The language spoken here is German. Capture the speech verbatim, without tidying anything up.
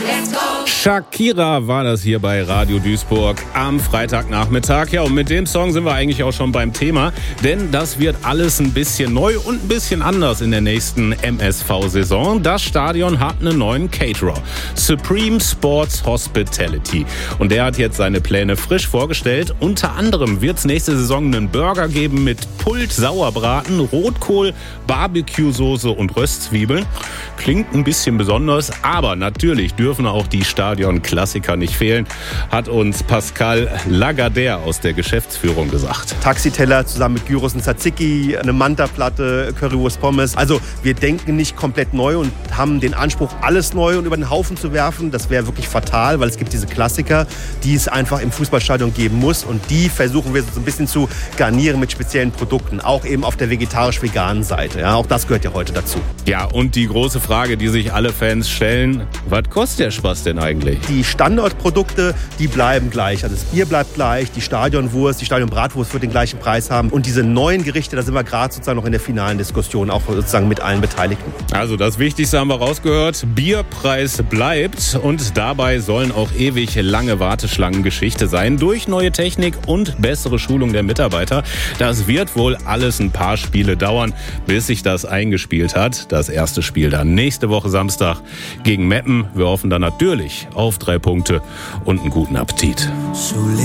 Shakira war das hier bei Radio Duisburg am Freitagnachmittag. Ja, und mit dem Song sind wir eigentlich auch schon beim Thema, denn das wird alles ein bisschen neu und ein bisschen anders in der nächsten M S V-Saison. Das Stadion hat einen neuen Caterer, Supreme Sports Hospitality. Und der hat jetzt seine Pläne frisch vorgestellt. Unter anderem wird es nächste Saison einen Burger geben mit Pult, Sauerbraten, Rotkohl, Barbecue-Soße und Röstzwiebeln. Klingt ein bisschen besonders, aber natürlich dürfen auch die Stadion-Klassiker nicht fehlen, hat uns Pascal Lagardère aus der Geschäftsführung gesagt. Taxiteller zusammen mit Gyros und Tzatziki, eine Manta-Platte, Currywurst, Pommes. Also wir denken nicht komplett neu und haben den Anspruch, alles neu und über den Haufen zu werfen. Das wäre wirklich fatal, weil es gibt diese Klassiker, die es einfach im Fußballstadion geben muss. Und die versuchen wir so ein bisschen zu garnieren mit speziellen Produkten, auch eben auf der vegetarisch-veganen Seite. Ja, auch das gehört ja heute dazu. Ja, und die große Frage, die sich alle Fans stellen, was kostet der Spaß denn eigentlich? Die Standardprodukte, die bleiben gleich. Also das Bier bleibt gleich, die Stadionwurst, die Stadionbratwurst wird den gleichen Preis haben. Und diese neuen Gerichte, da sind wir gerade sozusagen noch in der finalen Diskussion, auch sozusagen mit allen Beteiligten. Also das Wichtigste haben wir rausgehört, Bierpreis bleibt und dabei sollen auch ewig lange Warteschlangen Geschichte sein. Durch neue Technik und bessere Schulung der Mitarbeiter. Das wird wohl alles ein paar Spiele dauern, bis sich das eingespielt hat. Das erste Spiel dann nächste Woche Samstag gegen Meppen. Wir hoffen dann natürlich auf drei Punkte und einen guten Appetit.